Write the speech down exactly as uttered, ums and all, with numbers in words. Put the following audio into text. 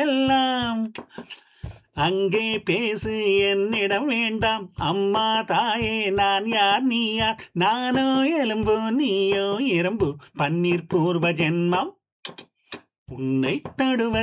எல்லாம் அங்கே பேசு என்னிடம் வேண்டாம். அம்மா தாயே நான் யார் நீ யார், நானோ எலும்பு நீயோ எறும்பு, பன்னீர் பூர்வ ஜென்மம் உன்னை தடுவ